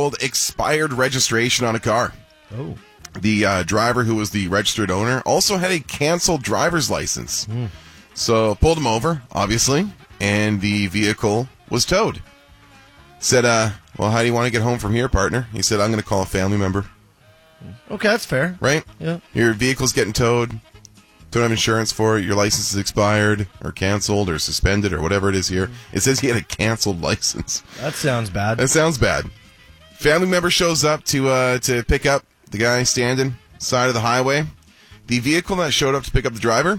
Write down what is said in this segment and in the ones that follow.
4-year-old expired registration on a car. Oh. The driver, who was the registered owner, also had a canceled driver's license. So pulled him over, obviously, and the vehicle was towed. Said, well, how do you want to get home from here, partner? He said, I'm going to call a family member. Okay, that's fair. Right? Yeah. Your vehicle's getting towed. Don't have insurance for it. Your license is expired or canceled or suspended or whatever it is here. It says he had a canceled license. That sounds bad. That sounds bad. Family member shows up to pick up the guy standing side of the highway. The vehicle that showed up to pick up the driver,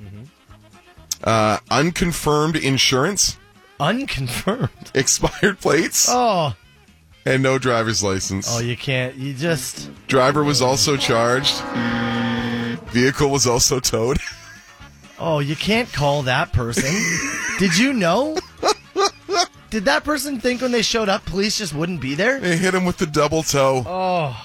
unconfirmed insurance. Unconfirmed? Expired plates. Oh. And no driver's license. Oh, you can't. You just... Driver was also charged. Vehicle was also towed. Oh, you can't call that person. Did you know? Did that person think when they showed up, police just wouldn't be there? They hit him with the double toe. Oh.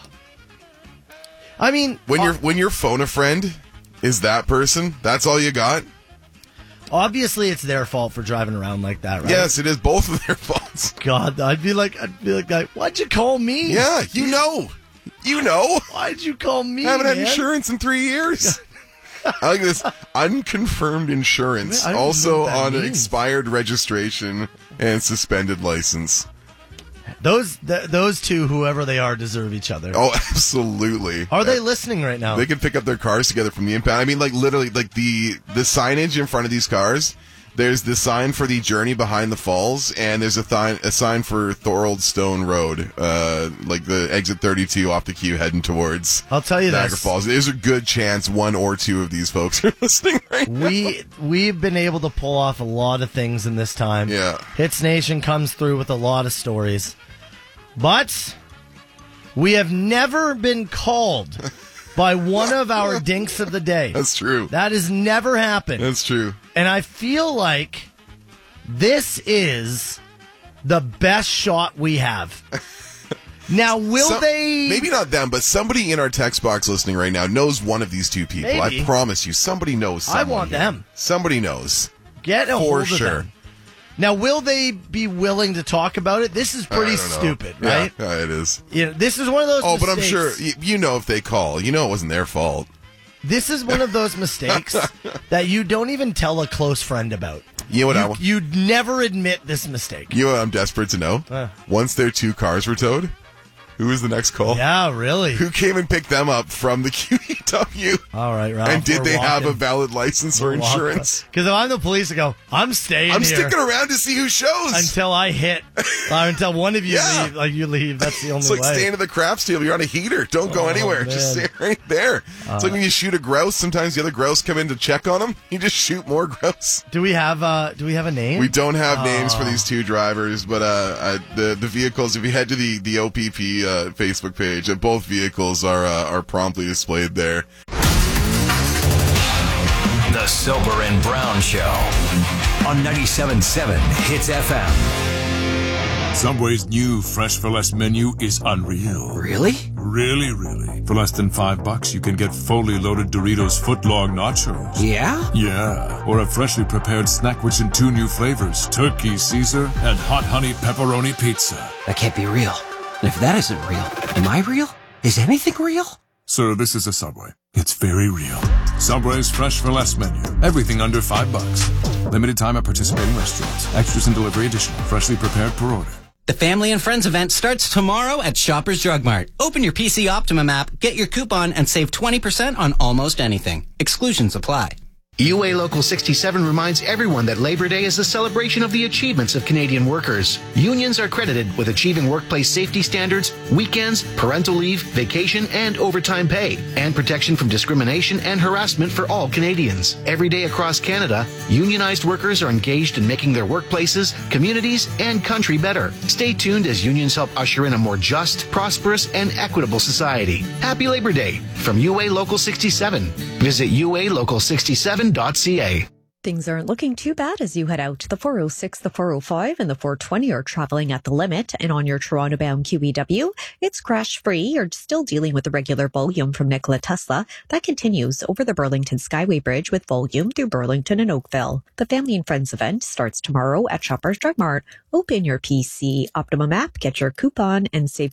I mean... When your phone a friend is that person, that's all you got? Obviously, it's their fault for driving around like that, right? Yes, it is both of their faults. God, I'd be like, why'd you call me? Yeah, you know. You know. Why'd you call me, I haven't had man? insurance in 3 years. I like this. Unconfirmed insurance. I don't Also know what that on means. expired registration and suspended license. Those two, whoever they are, deserve each other. Oh, absolutely. Are they listening right now? They can pick up their cars together from the impound. I mean, like, literally, like, the signage in front of these cars, there's the sign for the Journey Behind the Falls, and there's a sign for Thorold Stone Road, like the exit 32 off the queue heading towards I'll tell you Niagara this. Falls. There's a good chance one or two of these folks are listening right now. We've been able to pull off a lot of things in this time. Yeah. Hits Nation comes through with a lot of stories. But we have never been called by one of our dinks of the day. That's true. That has never happened. That's true. And I feel like this is the best shot we have. Now, will they... Maybe not them, but somebody in our text box listening right now knows one of these two people. Maybe. I promise you, somebody knows someone. I want here. them. Somebody knows. Get a For hold of sure. them. Now, will they be willing to talk about it? This is pretty I don't know. stupid, right? Yeah, it is. You know, this is one of those Oh, mistakes. but I'm sure you know if they call, you know it wasn't their fault. This is one of those mistakes that you don't even tell a close friend about. You know what You'd never admit this mistake. You know what I'm desperate to know? Once their two cars were towed, who was the next call? Yeah, really. Who came and picked them up from the QEW? All right, Ralph. And did they have a valid license or insurance? Because if I'm the police, I go, I'm staying I'm here sticking around to see who shows. until I hit, until one of you Yeah. leave. Like you leave. That's the only It's like way. staying at the craft table. You're on a heater. Don't go anywhere. man. Just stay right there. It's like when you shoot a grouse. Sometimes the other grouse come in to check on them. You just shoot more grouse. Do we have a name? We don't have names for these two drivers, but the vehicles. If you head to the OPP Facebook page, both vehicles are promptly displayed there. The Soper and Brown Show on 97.7 Hits FM. Subway's new Fresh for Less menu is unreal. Really? Really, really. For less than $5, you can get fully loaded Doritos footlong nachos. Yeah? Yeah. Or a freshly prepared snack rich in 2 new flavors, Turkey Caesar and Hot Honey Pepperoni Pizza. That can't be real. And if that isn't real, am I real? Is anything real? Sir, this is a Subway. It's very real. Subway's Fresh for Less menu. Everything under $5. Limited time at participating restaurants. Extras and delivery additional. Freshly prepared per order. The Family and Friends event starts tomorrow at Shoppers Drug Mart. Open your PC Optimum app, get your coupon, and save 20% on almost anything. Exclusions apply. UA Local 67 reminds everyone that Labor Day is a celebration of the achievements of Canadian workers. Unions are credited with achieving workplace safety standards, weekends, parental leave, vacation, and overtime pay, and protection from discrimination and harassment for all Canadians. Every day across Canada, unionized workers are engaged in making their workplaces, communities, and country better. Stay tuned as unions help usher in a more just, prosperous, and equitable society. Happy Labor Day from UA Local 67. Visit ualocal67.ca. Things aren't looking too bad as you head out. The 406, the 405, and the 420 are traveling at the limit. And on your Toronto-bound QEW, it's crash-free. You're still dealing with the regular volume from Nikola Tesla. That continues over the Burlington Skyway Bridge with volume through Burlington and Oakville. The Family and Friends event starts tomorrow at Shoppers Drug Mart. Open your PC Optimum app, get your coupon, and save